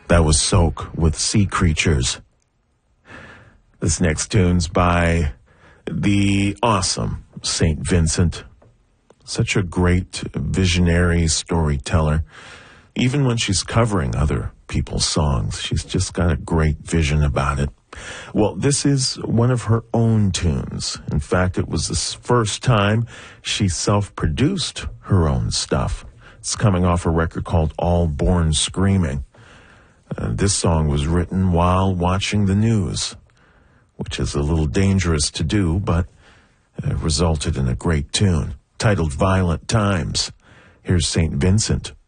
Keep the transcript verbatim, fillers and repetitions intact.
That was Soak with Sea Creatures. This next tune's by the awesome Saint Vincent. Such a great visionary storyteller. Even when she's covering other people's songs, she's just got a great vision about it. Well, this is one of her own tunes. In fact, it was the first time she self-produced her own stuff. It's coming off a record called All Born Screaming. Uh, this song was written while watching the news, which is a little dangerous to do, but uh, resulted in a great tune titled Violent Times. Here's Saint Vincent.